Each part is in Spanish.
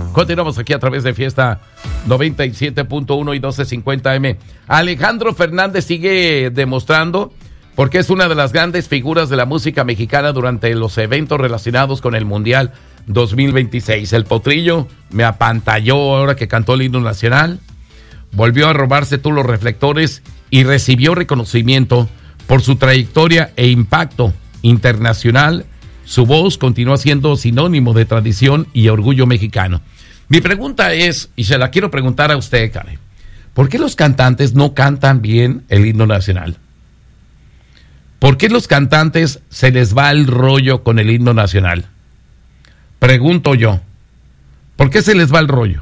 Continuamos aquí a través de Fiesta 97.1 y 1250M. Alejandro Fernández sigue demostrando porque es una de las grandes figuras de la música mexicana durante los eventos relacionados con el Mundial 2026. El Potrillo me apantalló ahora que cantó el himno nacional, volvió a robarse todos los reflectores y recibió reconocimiento por su trayectoria e impacto internacional. Su voz continúa siendo sinónimo de tradición y orgullo mexicano. Mi pregunta es, y se la quiero preguntar a usted, Karen, ¿por qué los cantantes no cantan bien el himno nacional? ¿Por qué los cantantes se les va el rollo con el himno nacional? Pregunto yo, ¿por qué se les va el rollo?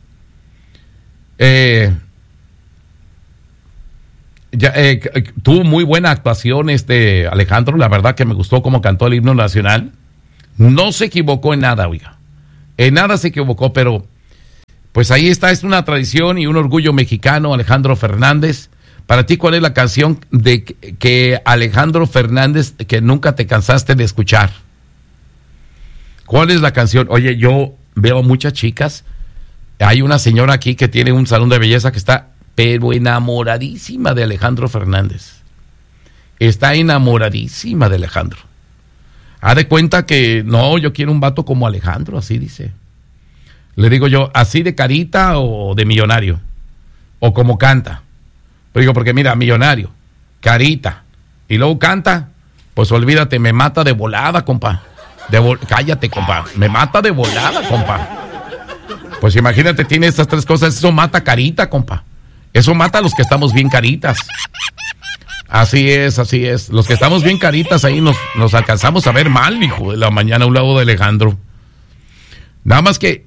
Tuvo muy buena actuación Alejandro, la verdad que me gustó cómo cantó el himno nacional. No se equivocó en nada, oiga. En nada se equivocó, pero pues ahí está, es una tradición y un orgullo mexicano, Alejandro Fernández. Para ti, ¿cuál es la canción de que Alejandro Fernández que nunca te cansaste de escuchar? ¿Cuál es la canción? Oye, yo veo muchas chicas. Hay una señora aquí que tiene un salón de belleza que está pero enamoradísima de Alejandro Fernández. Está enamoradísima de Alejandro. Haz de cuenta que, no, yo quiero un vato como Alejandro, así dice. Le digo yo, ¿así de carita o de millonario? ¿O como canta? Pero digo, porque mira, millonario, carita, y luego canta, pues olvídate, me mata de volada, compa. Cállate, compa, me mata de volada, compa. Pues imagínate, tiene estas tres cosas, eso mata carita, compa. Eso mata a los que estamos bien caritas. Así es, así es. Los que estamos bien caritas ahí nos alcanzamos a ver mal, hijo de la mañana, a un lado de Alejandro. Nada más que...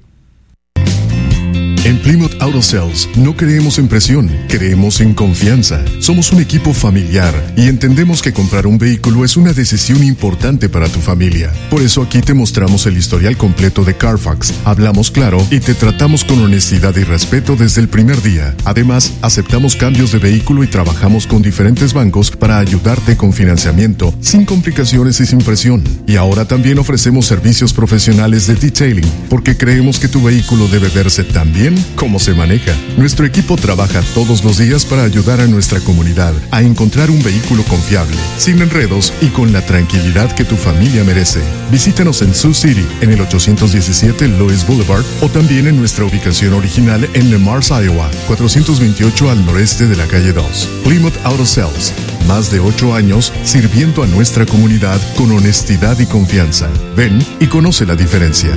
En Plymouth Auto Sales no creemos en presión, creemos en confianza. Somos un equipo familiar y entendemos que comprar un vehículo es una decisión importante para tu familia. Por eso aquí te mostramos el historial completo de Carfax, hablamos claro y te tratamos con honestidad y respeto desde el primer día. Además, aceptamos cambios de vehículo y trabajamos con diferentes bancos para ayudarte con financiamiento, sin complicaciones y sin presión. Y ahora también ofrecemos servicios profesionales de detailing, porque creemos que tu vehículo debe verse tan bien como se maneja. Nuestro equipo trabaja todos los días para ayudar a nuestra comunidad a encontrar un vehículo confiable, sin enredos y con la tranquilidad que tu familia merece. Visítanos en Sioux City, en el 817 Lewis Boulevard, o también en nuestra ubicación original en Le Mars, Iowa, 428 al noreste de la calle 2. Plymouth Auto Sales, más de 8 años sirviendo a nuestra comunidad con honestidad y confianza. Ven y conoce la diferencia.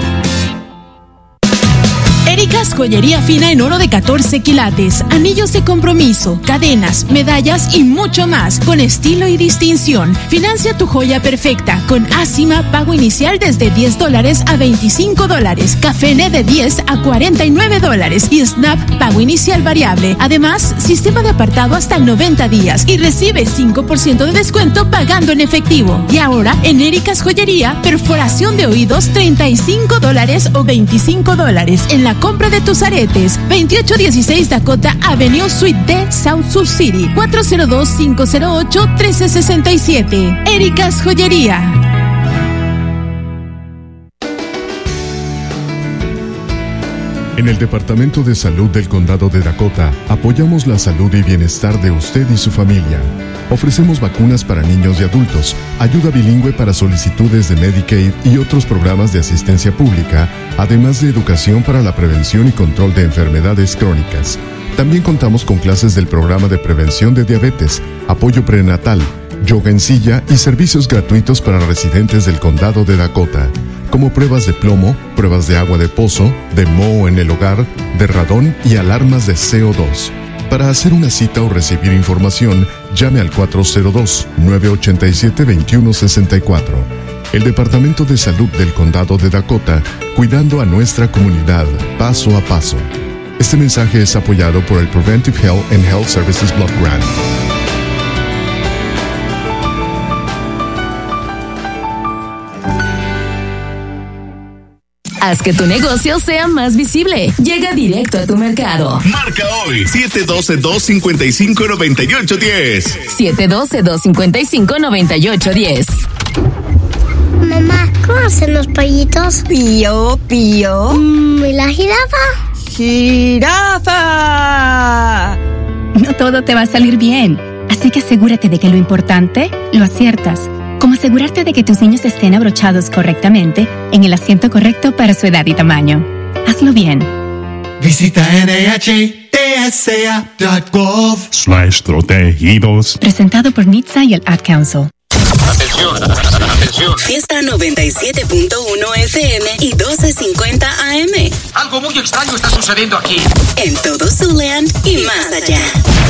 Erika's Joyería Fina en oro de 14 quilates, anillos de compromiso, cadenas, medallas y mucho más, con estilo y distinción. Financia tu joya perfecta con Asima, pago inicial desde $10 a $25, Cafene de $10 a $49 y Snap, pago inicial variable. Además, sistema de apartado hasta 90 días y recibe 5% de descuento pagando en efectivo. Y ahora, en Erika's Joyería, perforación de oídos $35 o $25 en la compra de tus aretes. 2816 Dakota Avenue Suite D, South Sioux City, 402-508-1367. Erika's Joyería. En el Departamento de Salud del Condado de Dakota, apoyamos la salud y bienestar de usted y su familia. Ofrecemos vacunas para niños y adultos, ayuda bilingüe para solicitudes de Medicaid y otros programas de asistencia pública, además de educación para la prevención y control de enfermedades crónicas. También contamos con clases del programa de prevención de diabetes, apoyo prenatal, yoga en silla y servicios gratuitos para residentes del Condado de Dakota, como pruebas de plomo, pruebas de agua de pozo, de moho en el hogar, de radón y alarmas de CO2. Para hacer una cita o recibir información, llame al 402-987-2164. El Departamento de Salud del Condado de Dakota, cuidando a nuestra comunidad paso a paso. Este mensaje es apoyado por el Preventive Health and Health Services Block Grant. Haz que tu negocio sea más visible. Llega directo a tu mercado. Marca hoy 712-255-9810. 712-255-9810. Mamá, ¿Cómo hacen los pollitos? Pío, pío. ¿Y la jirafa? ¡Jirafa! No todo te va a salir bien, así que asegúrate de que lo importante lo aciertas, como asegurarte de que tus niños estén abrochados correctamente en el asiento correcto para su edad y tamaño. Hazlo bien. Visita NHTSA.gov/protegidos. Presentado por NHTSA y el Ad Council. Atención. Fiesta 97.1 FM y 1250 AM. Algo muy extraño está sucediendo aquí. En todo Zulian y más allá.